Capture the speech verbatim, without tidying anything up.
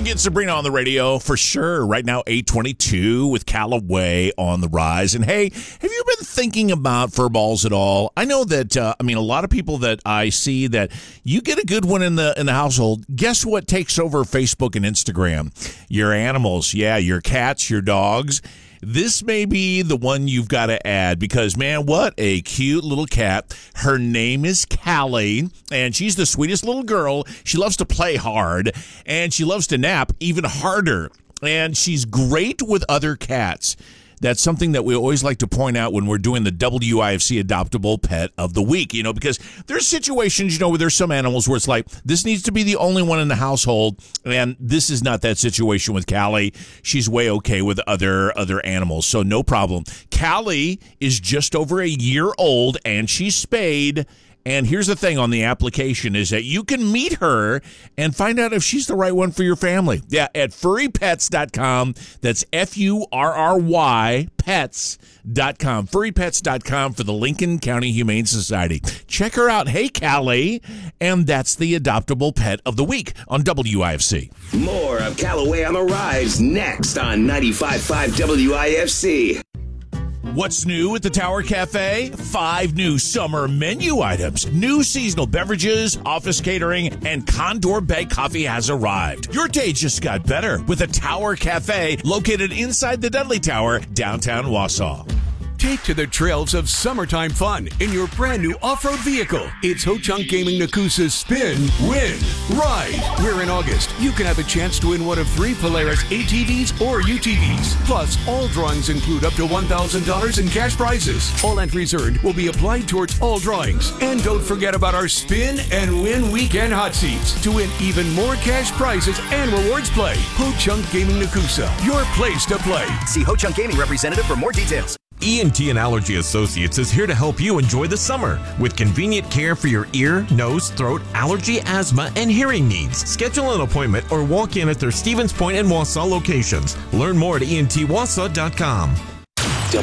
get Sabrina on the radio for sure. Right now, eight twenty-two with Callaway on the rise. And hey, have you been thinking about fur balls at all? I know that, uh, I mean, a lot of people that I see that you get a good one in the in the household. Guess what takes over Facebook and Instagram? Your animals. Yeah, your cats, your dogs. This may be the one you've got to add because, man, what a cute little cat. Her name is Callie, and she's the sweetest little girl. She loves to play hard, and she loves to nap even harder, and she's great with other cats. That's something that we always like to point out when we're doing the W I F C Adoptable Pet of the Week, you know, because there's situations, you know, where there's some animals where it's like, this needs to be the only one in the household, and this is not that situation with Callie. She's way okay with other other animals, so no problem. Callie is just over a year old, and she's spayed. And here's the thing on the application is that you can meet her and find out if she's the right one for your family. Yeah, at furry pets dot com. That's F U R R Y pets dot com. furry pets dot com for the Lincoln County Humane Society. Check her out. Hey, Callie. And that's the Adoptable Pet of the Week on W I F C. More of Callaway on the Rise next on ninety-five point five W I F C. What's new at the Tower Cafe? Five new summer menu items, new seasonal beverages, office catering, and Condor Bag Coffee has arrived. Your day just got better with the Tower Cafe located inside the Dudley Tower, downtown Wausau. Take to the trails of summertime fun in your brand new off-road vehicle. It's Ho-Chunk Gaming Nakusa's Spin, Win, Ride. Where in August, you can have a chance to win one of three Polaris A T Vs or U T Vs. Plus, all drawings include up to one thousand dollars in cash prizes. All entries earned will be applied towards all drawings. And don't forget about our Spin and Win Weekend Hot Seats to win even more cash prizes and rewards play. Ho-Chunk Gaming Nakusa, your place to play. See Ho-Chunk Gaming representative for more details. E N T and Allergy Associates is here to help you enjoy the summer with convenient care for your ear, nose, throat, allergy, asthma, and hearing needs. Schedule an appointment or walk in at their Stevens Point and Wausau locations. Learn more at E N T Wausau dot com.